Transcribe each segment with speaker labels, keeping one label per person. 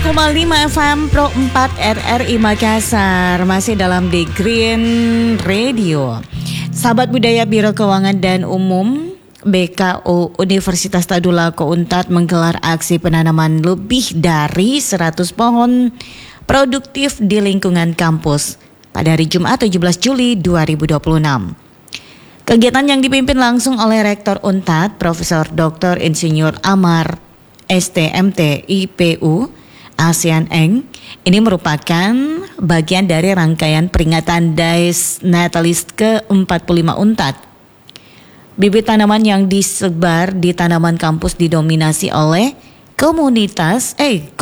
Speaker 1: FM Pro 4 RRI Makassar. Masih dalam The Green Radio. Sahabat Budaya Biro Keuangan dan Umum BKU Universitas Tadulako Untat menggelar aksi penanaman lebih dari 100 pohon produktif di lingkungan kampus pada hari Jumat 17 Juli 2026. Kegiatan yang dipimpin langsung oleh Rektor Untat, Profesor Dr. Insinyur Amar STMT IPU ASEAN Eng, ini merupakan bagian dari rangkaian peringatan Dies Natalis ke-45 Untat. Bibit tanaman yang disebar di tanaman kampus didominasi oleh komoditas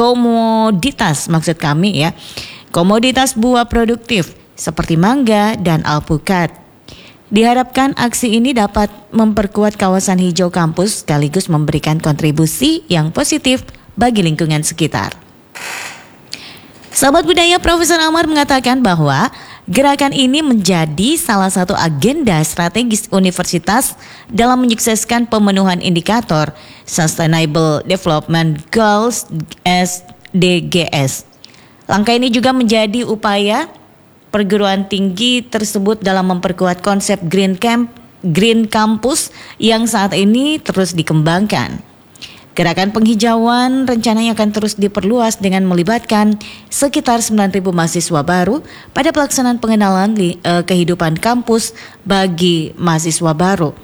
Speaker 1: buah produktif seperti mangga dan alpukat. Diharapkan aksi ini dapat memperkuat kawasan hijau kampus sekaligus memberikan kontribusi yang positif bagi lingkungan sekitar. Sahabat budaya, Profesor Amar mengatakan bahwa gerakan ini menjadi salah satu agenda strategis universitas dalam menyukseskan pemenuhan indikator Sustainable Development Goals SDGs. Langkah ini juga menjadi upaya perguruan tinggi tersebut dalam memperkuat konsep Green Campus yang saat ini terus dikembangkan. Gerakan penghijauan rencananya akan terus diperluas dengan melibatkan sekitar 9.000 mahasiswa baru pada pelaksanaan pengenalan kehidupan kampus bagi mahasiswa baru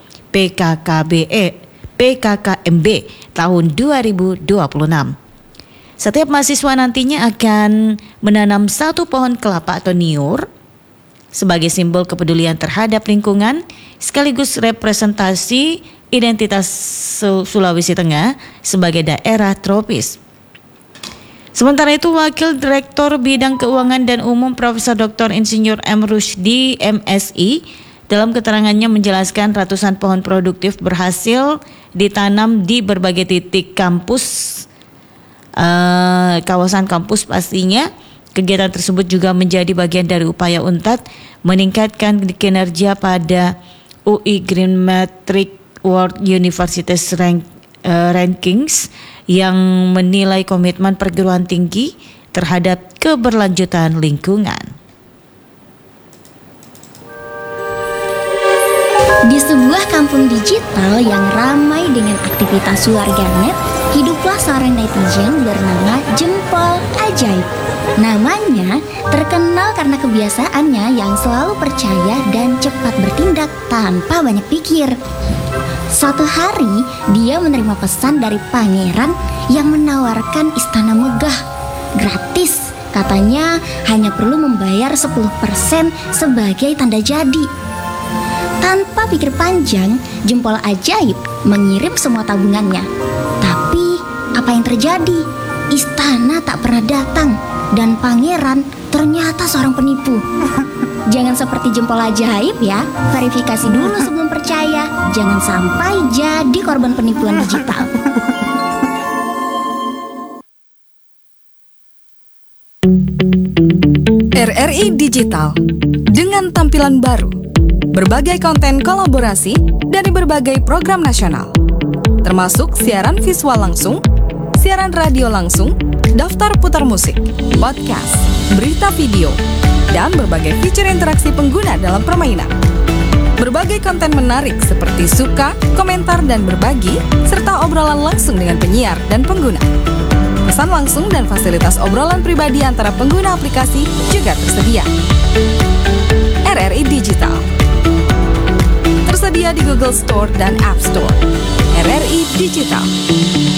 Speaker 1: PKKMB tahun 2026. Setiap mahasiswa nantinya akan menanam satu pohon kelapa atau niur sebagai simbol kepedulian terhadap lingkungan sekaligus representasi identitas Sulawesi Tengah sebagai daerah tropis. Sementara itu, Wakil Direktur Bidang Keuangan dan Umum Profesor Dr. Insinyur M. Rusdi MSI dalam keterangannya menjelaskan ratusan pohon produktif berhasil ditanam di berbagai titik kampus, kawasan kampus pastinya. Kegiatan tersebut juga menjadi bagian dari upaya Untat meningkatkan kinerja pada UI Green Metric World Universities Rankings yang menilai komitmen perguruan tinggi terhadap keberlanjutan lingkungan.
Speaker 2: Di sebuah kampung digital yang ramai dengan aktivitas warganet, hiduplah seorang netizen bernama Jempol Ajaib. Namanya terkenal karena kebiasaannya yang selalu percaya dan cepat bertindak tanpa banyak pikir. Suatu hari, dia menerima pesan dari pangeran yang menawarkan istana megah gratis. Katanya hanya perlu membayar 10% sebagai tanda jadi. Tanpa pikir panjang, Jempol Ajaib mengirim semua tabungannya. Tapi apa yang terjadi? Istana tak pernah datang dan pangeran ternyata seorang penipu. Jangan seperti Jempol Ajaib ya, verifikasi dulu sebelum percaya. Jangan sampai jadi korban penipuan digital.
Speaker 3: RRI Digital dengan tampilan baru, berbagai konten kolaborasi dari berbagai program nasional, termasuk siaran visual langsung, siaran radio langsung, daftar putar musik, podcast, berita video, dan berbagai fitur interaksi pengguna dalam permainan. Berbagai konten menarik seperti suka, komentar, dan berbagi, serta obrolan langsung dengan penyiar dan pengguna. Pesan langsung dan fasilitas obrolan pribadi antara pengguna aplikasi juga tersedia. RRI Digital tersedia di Google Store dan App Store. RRI Digital.